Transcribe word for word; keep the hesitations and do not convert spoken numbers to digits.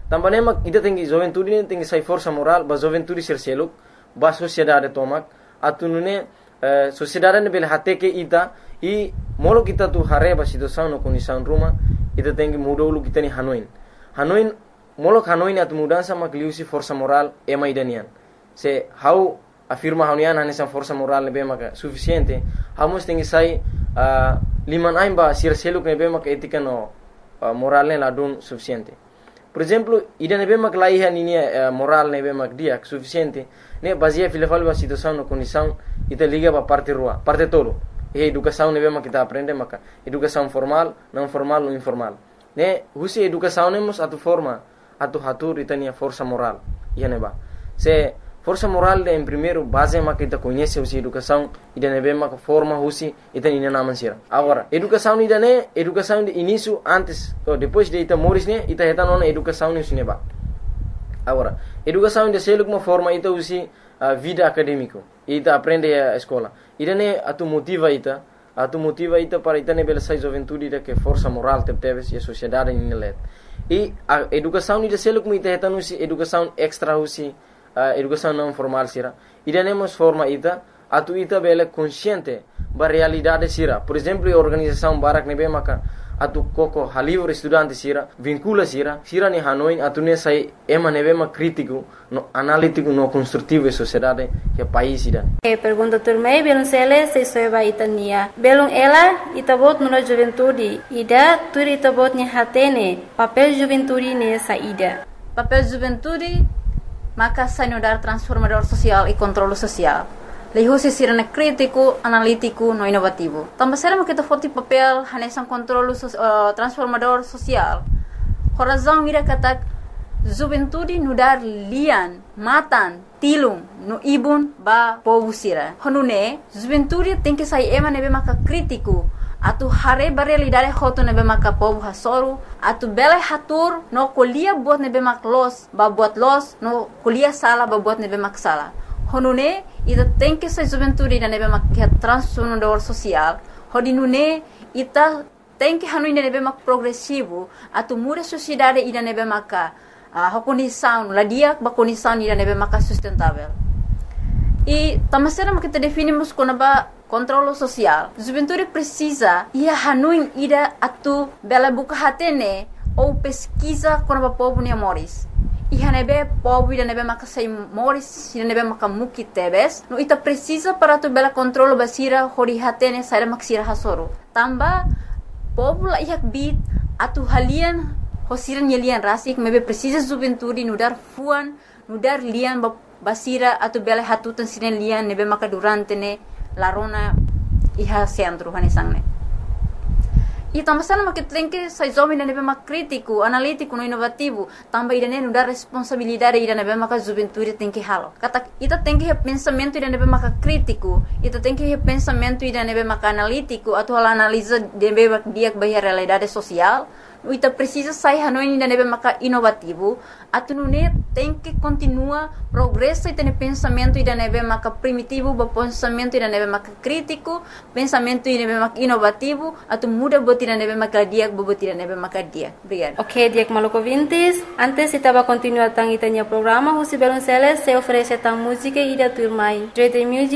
também mak ida tem que juventude ne tem que sai força moral ba juventude ser seluk ba sociedade tomak atunune uh, sociedade ne bel hate ke ita e molo kita tu hare ba situação no condição ruma ita tem que mudar lu kita ni hanoin hanoin molo hanoin atu mudança mak liusi força moral e maidanian se how afirma hanian hanesa força moral ne be mak suficiente hamos tem que sai uh, liman aimba ser seluk ne be mak etika no uh, moral ne ladun suficiente. Por exemplo, ida nebe mak laiha nini uh, moral nebe mak dia suficiente, ne baseia filefal ba situação no condição ita liga ba parte rua, parte todo. E educação nebe mak kita aprende maka educação formal, não formal ou informal. Ne husi educação nemos atu forma, atu hatur ita nia força moral. Ia neba. Se força moral em primeiro base mak kita conhece husi educação, ida nebe mak forma husi ita nina namansira. Agora, educação ida ne, educação de início antes ou depois de ita moris ne, ita heta nona educação ni sineba. Agora, educação de seluk uma forma ita husi uh, vida acadêmico. Ita aprende a escola. Ida ne atu motiva ita, atu motiva ita para ita ne bela sai juventude ita que força moral te teves e a sociedade ni let. E a educação ida seluk ita heta husi educação extra husi Uh, educação não formal sira ida nemos forma ita atu ita bela consciente ba realidade sira. Por exemplo, a organização barak nebe maka atu koko halivre estudante sira vincula sira sira ni hanoi atu ne sai ema nebe ma crítico no analítico no construtivo e sociedade que país ida. E pergunta turmei belum sele se soeba itania belum ela itabot nuna juventude ida turi itabot ni hatene papel juventude ne saída papel juventude maka sai no dar transformador social e controle social. Leho se sirene crítico, analítico, no inovativo. Também será que foti papel hanesan controle so, uh, transformador social. Horazão ira kata juventude no dar lian, matan, tilung, no ibun ba povo sira. Honune, juventude tem que sair ema nebe maka crítico. Atu hare ba realidade hoto nebe maka povo hasoru atu bele hatur no kuliah buat nebe mak los ba buat los no kuliah sala ba buat nebe mak sala honune ita tem que ser juventude da nebe mak transformador social hodinune ita tem que hanu nebe mak progressivo atu muda sociedade ida nebe maka uh, condição la dia ba condição ida nebe maka sustentável e tamasera mak kita definimos como ba controle social. Juventude precisa ia hanuin ida atu bela buka hatene ou pesquisa quando o povo nem moris. E hanebe povo ida nebe maka sei moris, ida nebe maka muki tebes. No ita precisa para tu bela controle basira hori hatene saira maksira hasoro. Tamba povo la ihak bit atu halian hosiran yelian rasik mebe precisa juventude no dar fuan, no dar lian basira atu bela hatutan sinen lian nebe maka durante ne la rona iha centro hanesangne. E tamasana ma que tem que sai jovem nebe ma crítico, analítico, no inovativo, também ida ne dar responsabilidade ida nebe ma juventude tem que halo. Kata ita tem que pensamento ida nebe ma crítico, ita tem que pensamento ida nebe ma analítico, atau analisa nebe ma dia bahia realidade social. Ita precisa sair hanoi ida nebe ma inovativo, atu nune tem que continua progresso ita ne pensamento ida nebe ma primitivo, ba pensamento ida nebe ma crítico, pensamento ida nebe ma inovativo, atu muda bot ida nebe ma dia, bot ida nebe ma dia. Obrigado. Ok, Diak Maluco Vintes. Antes estava continuar tang itanya programa, Husi Belonceles se oferece tang música ida turmai. Dread Music